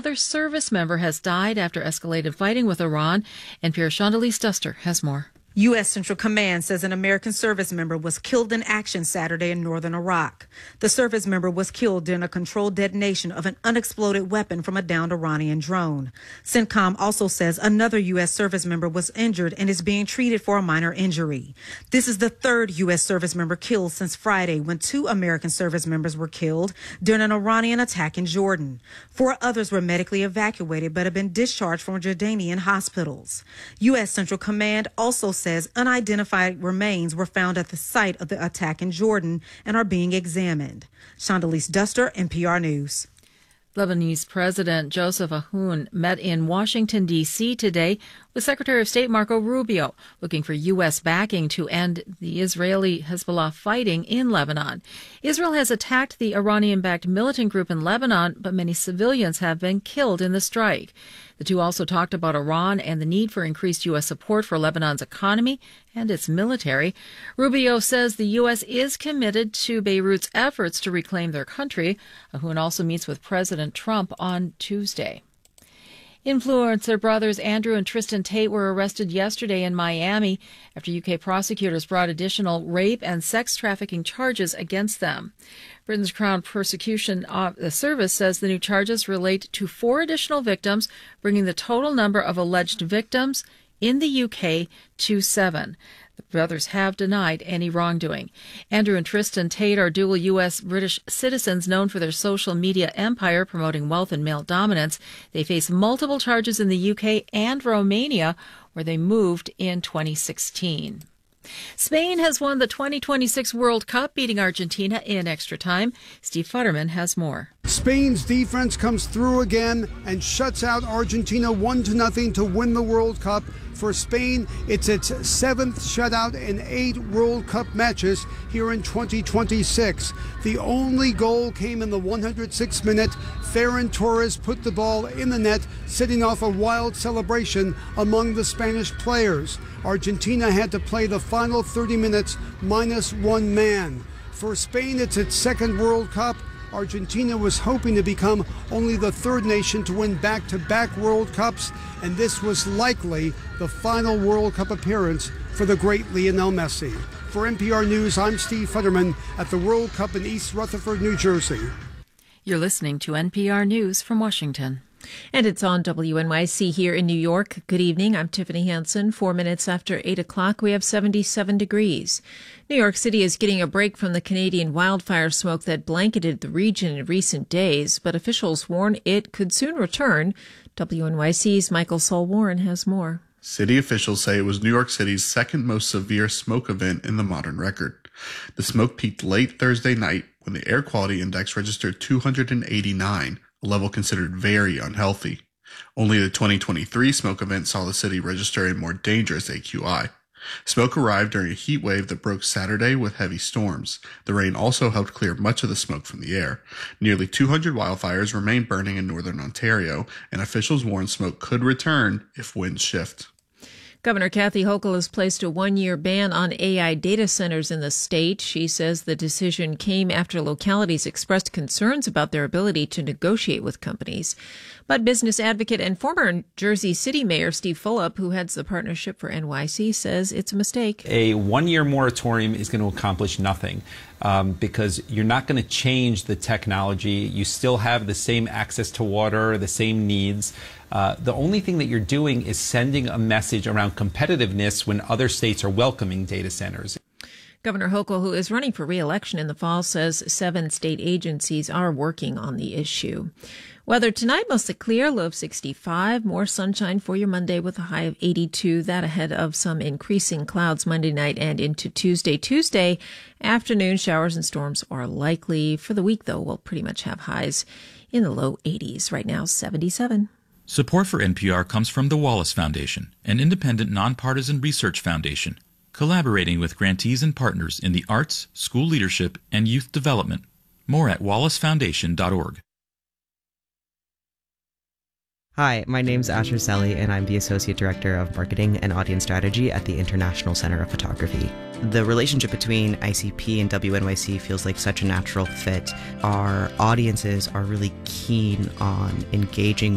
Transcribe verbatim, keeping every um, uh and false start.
another service member has died after escalated fighting with Iran. N P R's Shondelise Duster has more. U S. Central Command says an American service member was killed in action Saturday in northern Iraq. The service member was killed during a controlled detonation of an unexploded weapon from a downed Iranian drone. CENTCOM also says another U S service member was injured and is being treated for a minor injury. This is the third U S service member killed since Friday, when two American service members were killed during an Iranian attack in Jordan. Four others were medically evacuated but have been discharged from Jordanian hospitals. U S. Central Command also says unidentified remains were found at the site of the attack in Jordan and are being examined. Shondelise Duster, N P R News. Lebanese President Joseph Aoun met in Washington, D C today with Secretary of State Marco Rubio, looking for U S backing to end the Israeli-Hezbollah fighting in Lebanon. Israel has attacked the Iranian-backed militant group in Lebanon, but many civilians have been killed in the strike. The two also talked about Iran and the need for increased U S support for Lebanon's economy and its military. Rubio says the U S is committed to Beirut's efforts to reclaim their country. Aoun also meets with President Trump on Tuesday. Influencer brothers Andrew and Tristan Tate were arrested yesterday in Miami after U K prosecutors brought additional rape and sex trafficking charges against them. Britain's Crown Prosecution Service says the new charges relate to four additional victims, bringing the total number of alleged victims in the U K to seven. The brothers have denied any wrongdoing. Andrew and Tristan Tate are dual U S British citizens known for their social media empire promoting wealth and male dominance. They face multiple charges in the U K and Romania, where they moved in twenty sixteen. Spain has won the twenty twenty-six World Cup, beating Argentina in extra time. Steve Futterman has more. Spain's defense comes through again and shuts out Argentina one to nothing to win the World Cup. For Spain, it's its seventh shutout in eight World Cup matches here in twenty twenty-six. The only goal came in the one hundred sixth minute. Ferran Torres put the ball in the net, setting off a wild celebration among the Spanish players. Argentina had to play the final thirty minutes minus one man. For Spain, it's its second World Cup. Argentina was hoping to become only the third nation to win back-to-back World Cups, and this was likely the final World Cup appearance for the great Lionel Messi. For N P R News, I'm Steve Futterman at the World Cup in East Rutherford, New Jersey. You're listening to N P R News from Washington. And it's on W N Y C here in New York. Good evening. I'm Tiffany Hansen. Four minutes after eight o'clock, we have seventy-seven degrees. New York City is getting a break from the Canadian wildfire smoke that blanketed the region in recent days, but officials warn it could soon return. W N Y C's Michael Saul-Warren has more. City officials say it was New York City's second most severe smoke event in the modern record. The smoke peaked late Thursday night when the air quality index registered two hundred eighty-nine, a level considered very unhealthy. Only the twenty twenty-three smoke event saw the city register a more dangerous A Q I. Smoke arrived during a heat wave that broke Saturday with heavy storms. The rain also helped clear much of the smoke from the air. Nearly two hundred wildfires remain burning in northern Ontario, and officials warn smoke could return if winds shift. Governor Kathy Hochul has placed a one-year ban on A I data centers in the state. She says the decision came after localities expressed concerns about their ability to negotiate with companies. But business advocate and former Jersey City Mayor Steve Fulop, who heads the Partnership for N Y C, says it's a mistake. A one-year moratorium is going to accomplish nothing um, because you're not going to change the technology. You still have the same access to water, the same needs. Uh, the only thing that you're doing is sending a message around competitiveness when other states are welcoming data centers. Governor Hochul, who is running for re-election in the fall, says seven state agencies are working on the issue. Weather tonight, mostly clear, low of sixty-five. More sunshine for your Monday with a high of eighty-two. That ahead of some increasing clouds Monday night and into Tuesday. Tuesday afternoon, showers and storms are likely. For the week, though, we'll pretty much have highs in the low eighties. Right now, seventy-seven. Support for N P R comes from the Wallace Foundation, an independent nonpartisan research foundation, collaborating with grantees and partners in the arts, school leadership, and youth development. More at wallace foundation dot org. Hi, my name's Asher Selly, and I'm the Associate Director of Marketing and Audience Strategy at the International Center of Photography. The relationship between I C P and W N Y C feels like such a natural fit. Our audiences are really keen on engaging